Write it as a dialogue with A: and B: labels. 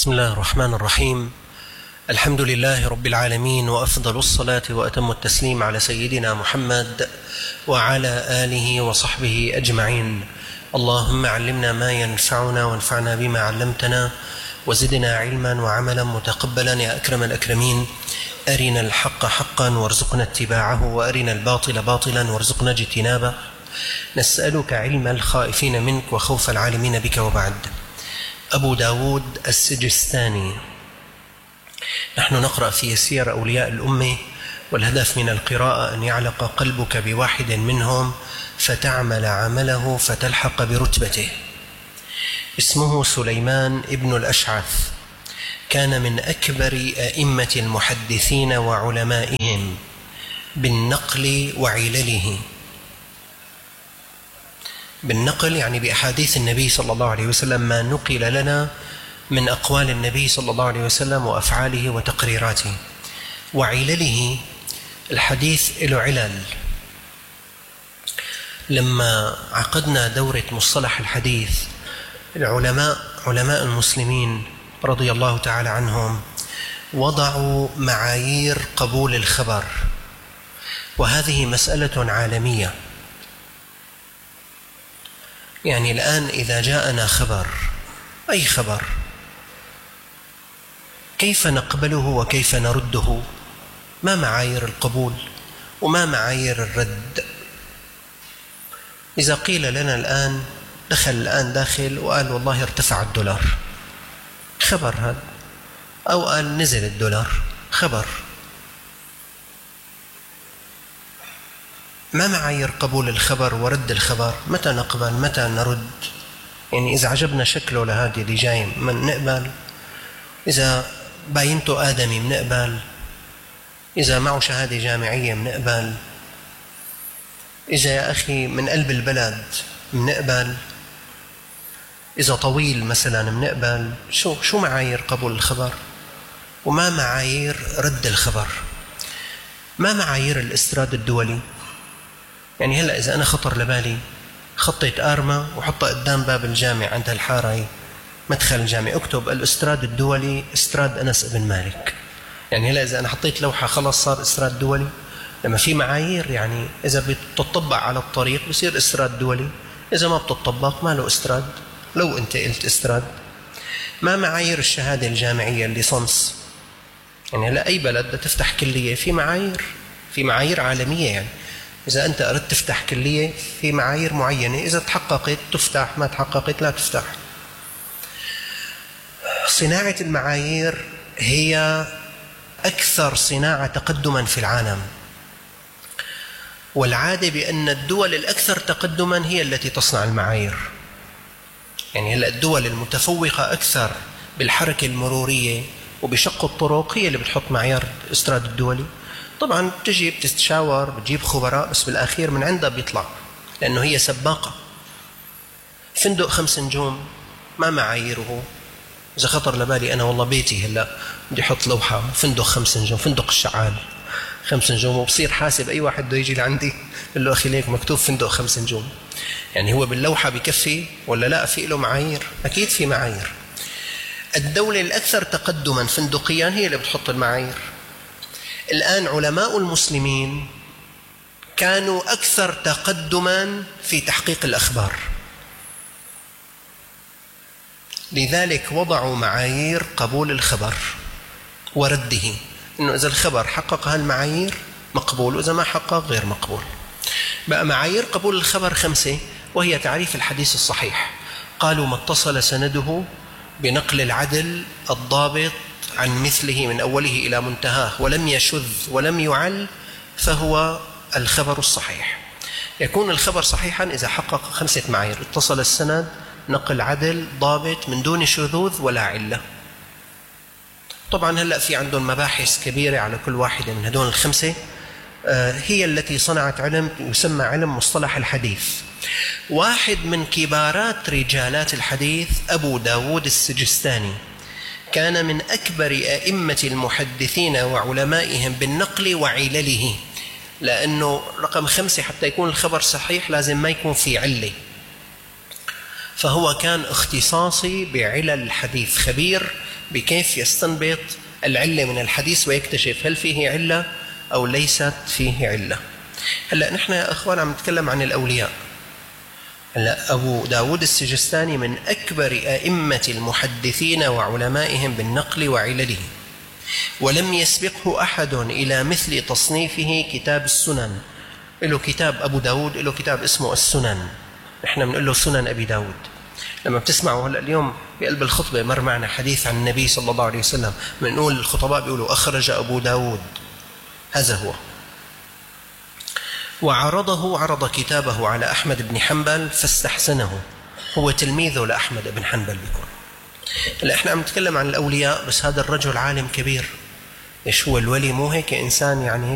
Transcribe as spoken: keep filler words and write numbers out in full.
A: بسم الله الرحمن الرحيم. الحمد لله رب العالمين، وأفضل الصلاة وأتم التسليم على سيدنا محمد وعلى آله وصحبه أجمعين. اللهم علمنا ما ينفعنا وانفعنا بما علمتنا وزدنا علما وعملا متقبلا يا أكرم الأكرمين. أرنا الحق حقا وارزقنا اتباعه، وأرنا الباطل باطلا وارزقنا اجتنابه. نسألك علم الخائفين منك وخوف العالمين بك. وبعد. أبو داود السجستاني. نحن نقرأ في سير أولياء الأمة، والهدف من القراءة أن يعلق قلبك بواحد منهم فتعمل عمله فتلحق برتبته. اسمه سليمان ابن الأشعث، كان من أكبر أئمة المحدثين وعلمائهم بالنقل وعلله. بالنقل يعني بأحاديث النبي صلى الله عليه وسلم، ما نقل لنا من أقوال النبي صلى الله عليه وسلم وأفعاله وتقريراته. وعلله الحديث له علل. لما عقدنا دورة مصطلح الحديث، العلماء علماء المسلمين رضي الله تعالى عنهم وضعوا معايير قبول الخبر، وهذه مسألة عالمية. يعني الآن إذا جاءنا خبر، أي خبر، كيف نقبله وكيف نرده؟ ما معايير القبول وما معايير الرد؟ إذا قيل لنا الآن، دخل الآن داخل وقال والله ارتفع الدولار، خبر هذا، أو قال نزل الدولار، خبر. ما معايير قبول الخبر ورد الخبر؟ متى نقبل متى نرد؟ يعني إذا عجبنا شكله لهذه اللي جاي من نقبل، إذا باينته آدمي منقبل، إذا معه شهادة جامعية منقبل، إذا يا أخي من قلب البلد منقبل، إذا طويل مثلا منقبل. شو شو معايير قبول الخبر؟ وما معايير رد الخبر؟ ما معايير الاستيراد الدولي؟ يعني هلأ إذا أنا خطر لبالي خطيت آرمة وحطها قدام باب الجامع عند الحارة، مدخل الجامع، اكتب الاستيراد الدولي استيراد أنس بن مالك. يعني هلأ إذا أنا حطيت لوحة خلاص صار استيراد دولي؟ لما في معايير. يعني إذا بتطبق على الطريق بصير استيراد دولي، إذا ما بتطبق ما له استيراد لو أنت قلت استيراد. ما معايير الشهادة الجامعية اللي صنص؟ يعني هلأ أي بلد بدها تفتح كلية في معايير، في معايير عالمية. يعني إذا أنت أردت تفتح كلية في معايير معينة، إذا تحققت تفتح، ما تحققت لا تفتح. صناعة المعايير هي أكثر صناعة تقدما في العالم، والعادة بأن الدول الأكثر تقدما هي التي تصنع المعايير. يعني هلأ الدول المتفوقة أكثر بالحركة المرورية وبشق الطرق هي اللي بتحط معيار الاستيراد الدولي. طبعا بتجي بتتشاور، بتجيب خبراء، بس بالأخير من عندها بيطلع، لأنه هي سباقة. فندق خمس نجوم ما معاييره؟ إذا خطر لبالي أنا والله بيتي هلأ بدي أحط لوحة فندق خمس نجوم، فندق الشعال خمس نجوم، وبصير حاسب أي واحد بده يجي لعندي بقول له أخي ليك مكتوب فندق خمس نجوم. يعني هو باللوحة بكفي ولا لا؟ في له معايير؟ أكيد في معايير. الدولة الأكثر تقدما فندقيا هي اللي بتحط المعايير. الآن علماء المسلمين كانوا أكثر تقدما في تحقيق الأخبار، لذلك وضعوا معايير قبول الخبر ورده، إنه إذا الخبر حقق هالمعايير مقبول، وإذا ما حقق غير مقبول. بقى معايير قبول الخبر خمسة، وهي تعريف الحديث الصحيح. قالوا ما اتصل سنده بنقل العدل الضابط عن مثله من أوله إلى منتهاه ولم يشذ ولم يعل فهو الخبر الصحيح. يكون الخبر صحيحا إذا حقق خمسة معايير: اتصل السند، نقل عدل ضابط من دون شذوذ ولا علة. طبعا هلأ في عندهم مباحث كبيرة على كل واحدة من هدول الخمسة، هي التي صنعت علم يسمى علم مصطلح الحديث. واحد من كبارات رجالات الحديث أبو داود السجستاني، كان من أكبر أئمة المحدثين وعلمائهم بالنقل وعلله، لأنه رقم خمسة حتى يكون الخبر صحيح لازم ما يكون في علة. فهو كان اختصاصي بعلل الحديث، خبير بكيف يستنبط العلة من الحديث ويكتشف هل فيه علة أو ليست فيه علة. هلأ نحن يا أخوان عم نتكلم عن الأولياء. هلأ أبو داود السجستاني من أكبر أئمة المحدثين وعلمائهم بالنقل وعلله، ولم يسبقه أحد إلى مثل تصنيفه كتاب السنن. له كتاب أبو داود، له كتاب اسمه السنن، نحن بنقول له سنن أبي داود. لما بتسمعوا هلأ اليوم بقلب الخطبة مر معنا حديث عن النبي صلى الله عليه وسلم، بنقول الخطباء بيقولوا أخرج أبو داود، هذا هو. وعرضه عرض كتابه على أحمد بن حنبل فاستحسنه، هو تلميذه لأحمد بن حنبل بيكون. هلا احنا عم نتكلم عن الأولياء، بس هذا الرجل عالم كبير. ايش هو الولي؟ مو هيك إنسان يعني